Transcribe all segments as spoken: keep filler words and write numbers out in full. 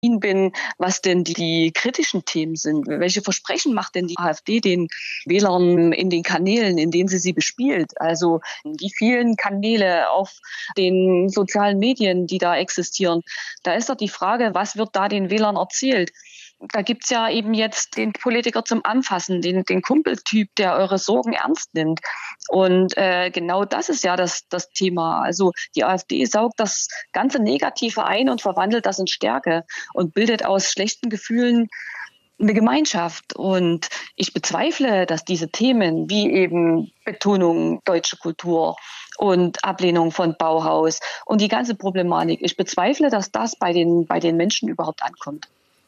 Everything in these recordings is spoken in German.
bin, was denn die, die kritischen Themen sind. Welche Versprechen macht denn die AfD den Wählern in den Kanälen, in denen sie sie bespielt? Also die vielen Kanäle auf den sozialen Medien, die da existieren. Da ist doch die Frage, was wird da den Wählern erzählt? Da gibt's ja eben jetzt den Politiker zum Anfassen, den, den Kumpeltyp, der eure Sorgen ernst nimmt. Und äh, genau das ist ja das, das Thema. Also die AfD saugt das ganze Negative ein und verwandelt das in Stärke und bildet aus schlechten Gefühlen eine Gemeinschaft. Und ich bezweifle, dass diese Themen wie eben Betonung deutsche Kultur und Ablehnung von Bauhaus und die ganze Problematik, ich bezweifle, dass das bei den, bei den Menschen überhaupt ankommt.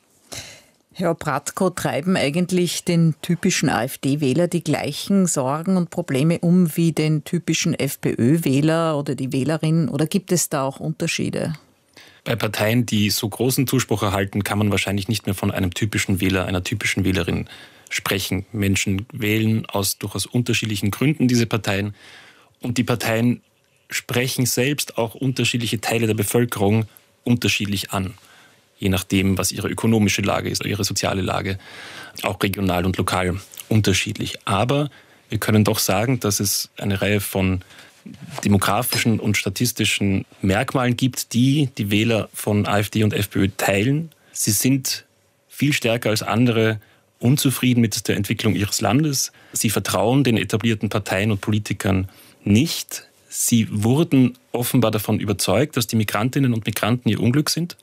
Herr Bratko, treiben eigentlich den typischen AfD-Wähler die gleichen Sorgen und Probleme um wie den typischen FPÖ-Wähler oder die Wählerin? Oder gibt es da auch Unterschiede? Bei Parteien, die so großen Zuspruch erhalten, kann man wahrscheinlich nicht mehr von einem typischen Wähler, einer typischen Wählerin sprechen. Menschen wählen aus durchaus unterschiedlichen Gründen diese Parteien. Und die Parteien sprechen selbst auch unterschiedliche Teile der Bevölkerung unterschiedlich an. Je nachdem, was ihre ökonomische Lage ist, ihre soziale Lage, auch regional und lokal unterschiedlich. Aber wir können doch sagen, dass es eine Reihe von demografischen und statistischen Merkmalen gibt, die die Wähler von AfD und FPÖ teilen. Sie sind viel stärker als andere unzufrieden mit der Entwicklung ihres Landes. Sie vertrauen den etablierten Parteien und Politikern nicht. Sie wurden offenbar davon überzeugt, dass die Migrantinnen und Migranten ihr Unglück sind.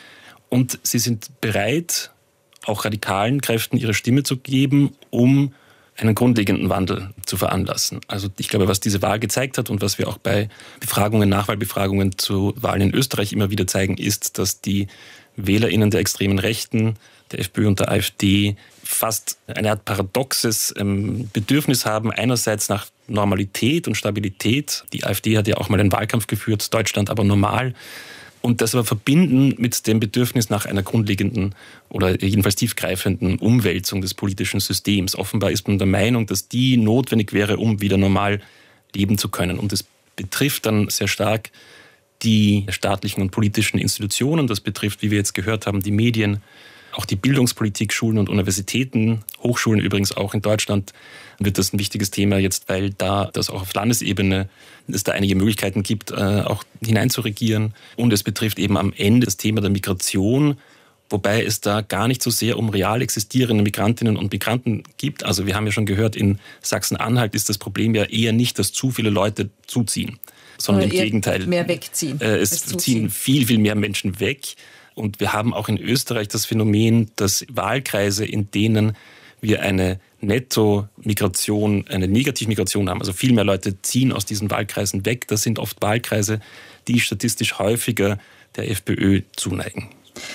Und sie sind bereit, auch radikalen Kräften ihre Stimme zu geben, um einen grundlegenden Wandel zu veranlassen. Also ich glaube, was diese Wahl gezeigt hat und was wir auch bei Befragungen, Nachwahlbefragungen zu Wahlen in Österreich immer wieder zeigen, ist, dass die WählerInnen der extremen Rechten, der FPÖ und der AfD fast eine Art paradoxes ähm, Bedürfnis haben, einerseits nach Normalität und Stabilität. Die AfD hat ja auch mal einen Wahlkampf geführt, Deutschland aber normal. Und das aber verbinden mit dem Bedürfnis nach einer grundlegenden oder jedenfalls tiefgreifenden Umwälzung des politischen Systems. Offenbar ist man der Meinung, dass die notwendig wäre, um wieder normal leben zu können. Und das betrifft dann sehr stark die staatlichen und politischen Institutionen. Das betrifft, wie wir jetzt gehört haben, die Medien, auch die Bildungspolitik, Schulen und Universitäten, Hochschulen übrigens auch in Deutschland wird das ein wichtiges Thema jetzt, weil da das auch auf Landesebene es da einige Möglichkeiten gibt, auch hineinzuregieren. Und es betrifft eben am Ende das Thema der Migration, wobei es da gar nicht so sehr um real existierende Migrantinnen und Migranten gibt. Also wir haben ja schon gehört, in Sachsen-Anhalt ist das Problem ja eher nicht, dass zu viele Leute zuziehen, sondern im Gegenteil. Mehr wegziehen. Äh, es ziehen viel, viel mehr Menschen weg. Und wir haben auch in Österreich das Phänomen, dass Wahlkreise, in denen wir eine Netto-Migration, eine Negativmigration haben, also viel mehr Leute ziehen aus diesen Wahlkreisen weg. Das sind oft Wahlkreise, die statistisch häufiger der FPÖ zuneigen.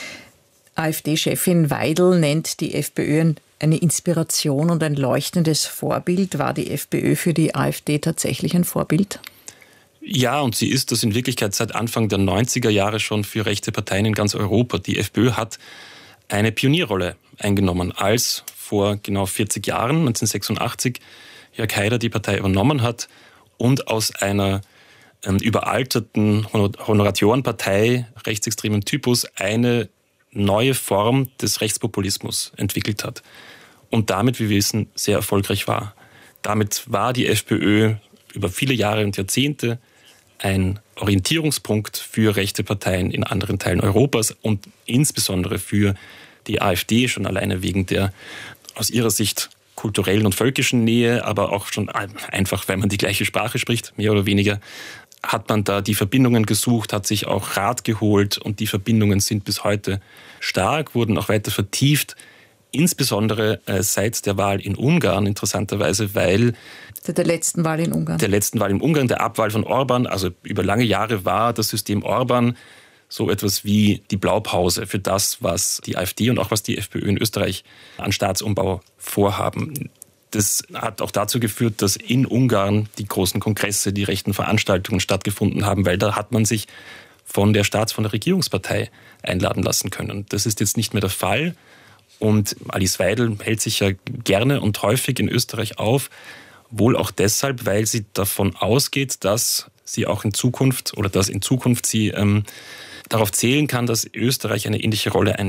AfD-Chefin Weidel nennt die FPÖ eine Inspiration und ein leuchtendes Vorbild. War die FPÖ für die AfD tatsächlich ein Vorbild? Ja, und sie ist das in Wirklichkeit seit Anfang der neunziger Jahre schon für rechte Parteien in ganz Europa. Die FPÖ hat eine Pionierrolle eingenommen, als vor genau vierzig Jahren, neunzehnhundertsechsundachtzig, Jörg Haider die Partei übernommen hat und aus einer ähm, überalterten Honoratorenpartei rechtsextremen Typus eine neue Form des Rechtspopulismus entwickelt hat und damit, wie wir wissen, sehr erfolgreich war. Damit war die FPÖ über viele Jahre und Jahrzehnte ein Orientierungspunkt für rechte Parteien in anderen Teilen Europas und insbesondere für die AfD, schon alleine wegen der aus ihrer Sicht kulturellen und völkischen Nähe, aber auch schon einfach, weil man die gleiche Sprache spricht, mehr oder weniger, hat man da die Verbindungen gesucht, hat sich auch Rat geholt und die Verbindungen sind bis heute stark, wurden auch weiter vertieft, insbesondere äh, seit der Wahl in Ungarn, interessanterweise, weil Seit der letzten Wahl in Ungarn. Der letzten Wahl in Ungarn, der Abwahl von Orban, also über lange Jahre war das System Orban so etwas wie die Blaupause für das, was die AfD und auch was die FPÖ in Österreich an Staatsumbau vorhaben. Das hat auch dazu geführt, dass in Ungarn die großen Kongresse, die rechten Veranstaltungen stattgefunden haben, weil da hat man sich von der Staats-, von der Regierungspartei einladen lassen können. Das ist jetzt nicht mehr der Fall. Und Alice Weidel hält sich ja gerne und häufig in Österreich auf, wohl auch deshalb, weil sie davon ausgeht, dass sie auch in Zukunft oder dass in Zukunft sie ähm, darauf zählen kann, dass Österreich eine ähnliche Rolle einnimmt